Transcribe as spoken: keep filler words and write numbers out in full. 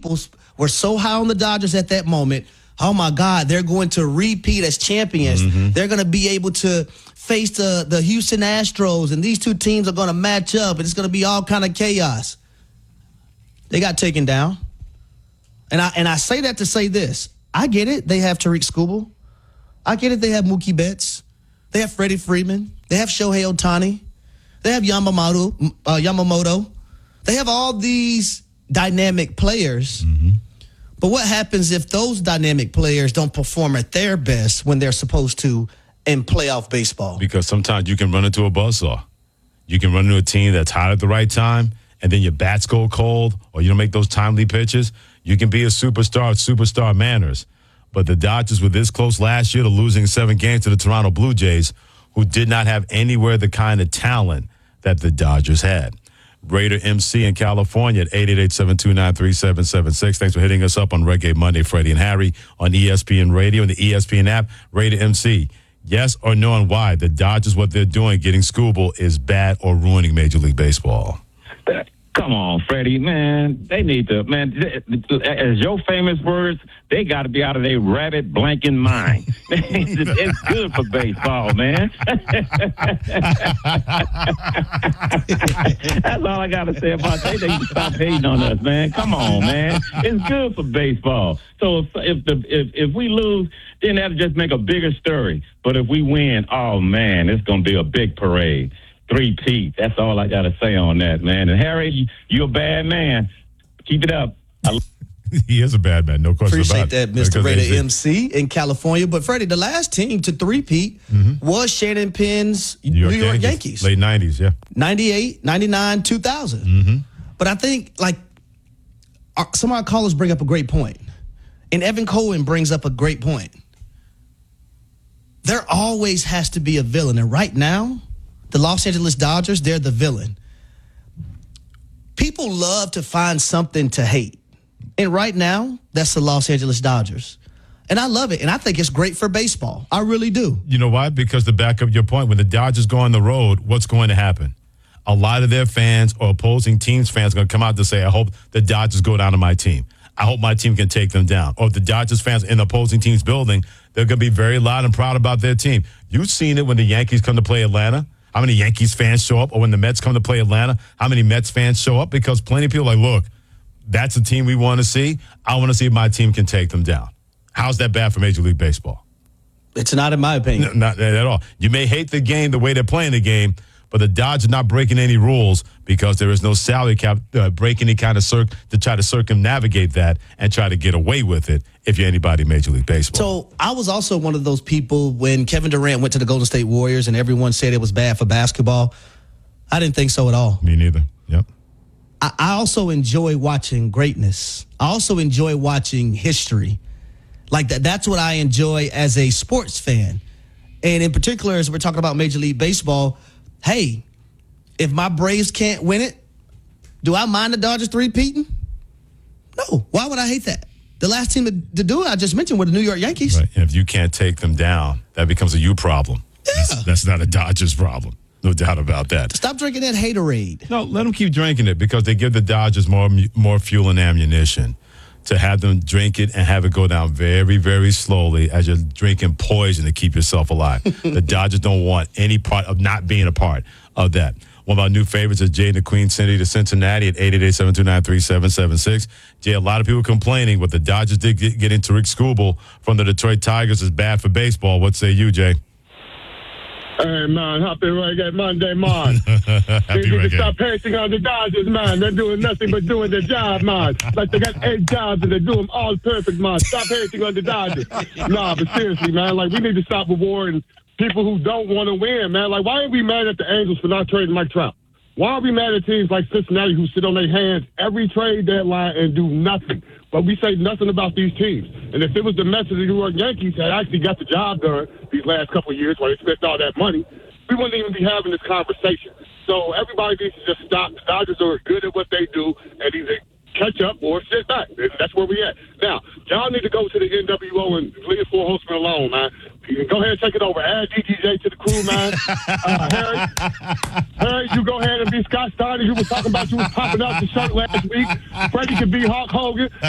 people were so high on the Dodgers at that moment. Oh, my God, they're going to repeat as champions. Mm-hmm. They're going to be able to face the, the Houston Astros, and these two teams are going to match up, and it's going to be all kind of chaos. They got taken down. And I and I say that to say this. I get it. They have Tariq Skubal. I get it. They have Mookie Betts. They have Freddie Freeman. They have Shohei Ohtani. They have Yamamoto. Uh, Yamamoto. They have all these dynamic players. Mm-hmm. But what happens if those dynamic players don't perform at their best when they're supposed to in playoff baseball? Because sometimes you can run into a buzzsaw. You can run into a team that's hot at the right time, and then your bats go cold, or you don't make those timely pitches. You can be a superstar, superstar manners. But the Dodgers were this close last year to losing seven games to the Toronto Blue Jays, who did not have anywhere the kind of talent that the Dodgers had. Raider M C in California at eight eight eight, seven two nine, three seven seven six. Thanks for hitting us up on Reggae Monday, Freddie and Harry, on E S P N Radio and the E S P N app. Raider M C, yes or no, and why the Dodgers, what they're doing, getting Skubal, is bad or ruining Major League Baseball? Come on, Freddie, man. They need to, man, as your famous words, they got to be out of their rabbit blanking mind. It's good for baseball, man. That's all I got to say about it. They need to stop hating on us, man. Come on, man. It's good for baseball. So if if, the, if, if we lose, then that'll just make a bigger story. But if we win, oh, man, it's going to be a big parade. Three-peat. That's all I got to say on that, man. And, Harry, you're a bad man. Keep it up. I- he is a bad man, no question Appreciate about it. Appreciate that, Mister Raider M C in California. But, Freddie, the last team to three-peat mm-hmm. was Shannon Penn's New York, New York Yankees. Yankees. Late nineties, yeah. ninety-eight, ninety-nine, two thousand. Mm-hmm. But I think, like, our, some of our callers bring up a great point. And Evan Cohen brings up a great point. There always has to be a villain. And right now, the Los Angeles Dodgers, they're the villain. People love to find something to hate. And right now, that's the Los Angeles Dodgers. And I love it. And I think it's great for baseball. I really do. You know why? Because to back up your point, when the Dodgers go on the road, what's going to happen? A lot of their fans or opposing teams' fans are going to come out to say, I hope the Dodgers go down to my team. I hope my team can take them down. Or if the Dodgers fans in the opposing team's building, they're going to be very loud and proud about their team. You've seen it when the Yankees come to play Atlanta. How many Yankees fans show up? Or when the Mets come to play Atlanta, how many Mets fans show up? Because plenty of people are like, look, that's a team we want to see. I want to see if my team can take them down. How's that bad for Major League Baseball? It's not, in my opinion. No, not at all. You may hate the game, the way they're playing the game, but the Dodgers are not breaking any rules because there is no salary cap uh, break any kind of circ to try to circumnavigate that and try to get away with it if you're anybody in Major League Baseball. So I was also one of those people when Kevin Durant went to the Golden State Warriors and everyone said it was bad for basketball. I didn't think so at all. Me neither. Yep. I, I also enjoy watching greatness. I also enjoy watching history. Like that. That's what I enjoy as a sports fan. And in particular, as we're talking about Major League Baseball, hey, if my Braves can't win it, do I mind the Dodgers three-peating? No. Why would I hate that? The last team to, to do it, I just mentioned, were the New York Yankees. Right. And if you can't take them down, that becomes a you problem. Yeah. That's, that's not a Dodgers problem. No doubt about that. Stop drinking that haterade. No, let them keep drinking it because they give the Dodgers more more fuel and ammunition to have them drink it and have it go down very, very slowly as you're drinking poison to keep yourself alive. The Dodgers don't want any part of not being a part of that. One of our new favorites is Jay in the Queen City to Cincinnati at eight eight eight, seven two nine, three seven seven six. Jay, a lot of people complaining what the Dodgers did get, getting Tariq Skubal from the Detroit Tigers is bad for baseball. What say you, Jay? Hey, man, happy Reggae Monday, man. Happy They need Reggae. to stop hating on the Dodgers, man. They're doing nothing but doing their job, man. Like they got eight jobs and they do them all perfect, man. Stop hating on the Dodgers. Nah, but seriously, man, like we need to stop rewarding people who don't want to win, man. Like, why are we mad at the Angels for not trading Mike Trout? Why are we mad at teams like Cincinnati who sit on their hands every trade deadline and do nothing? But we say nothing about these teams. And if it was the Mets of the New York Yankees that actually got the job done these last couple of years while they spent all that money, we wouldn't even be having this conversation. So everybody needs to just stop. The Dodgers are good at what they do and either catch up or sit back. And that's where we at. Now, y'all need to go to the N W O and leave Four Horsemen alone, man. You can go ahead and take it over. Add D T J to the crew, man. Uh, Harry, Harry, you go ahead and be Scott Steiner. You were talking about you was popping out the shirt last week. Freddie could be Hulk Hogan.